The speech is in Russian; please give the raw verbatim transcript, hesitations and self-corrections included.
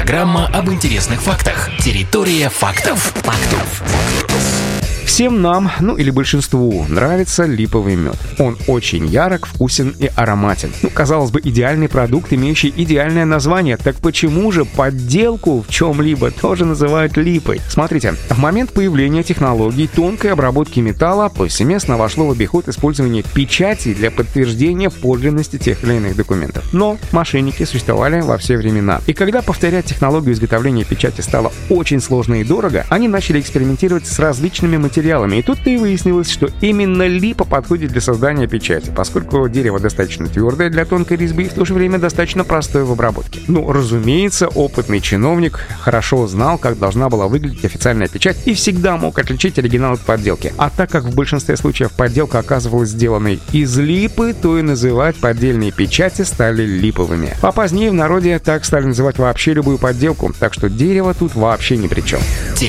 Программа об интересных фактах. Территория фактов. Фактов. Всем нам, ну или большинству, нравится липовый мед. Он очень ярок, вкусен и ароматен. Ну, казалось бы, идеальный продукт, имеющий идеальное название. Так почему же подделку в чем-либо тоже называют липой? Смотрите, в момент появления технологий тонкой обработки металла повсеместно вошло в обиход использование печати для подтверждения подлинности тех или иных документов. Но мошенники существовали во все времена. И когда повторять технологию изготовления печати стало очень сложно и дорого, они начали экспериментировать с различными материалами. И тут-то и выяснилось, что именно липа подходит для создания печати, поскольку дерево достаточно твердое для тонкой резьбы и в то же время достаточно простое в обработке. Ну, разумеется, опытный чиновник хорошо знал, как должна была выглядеть официальная печать и всегда мог отличить оригинал от подделки. А так как в большинстве случаев подделка оказывалась сделанной из липы, то и называть поддельные печати стали липовыми. А позднее в народе так стали называть вообще любую подделку, так что дерево тут вообще ни при чем.